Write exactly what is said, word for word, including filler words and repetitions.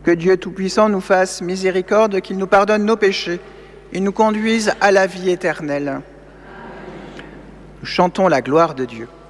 Que Dieu Tout-Puissant nous fasse miséricorde, qu'il nous pardonne nos péchés et nous conduise à la vie éternelle. Nous chantons la gloire de Dieu.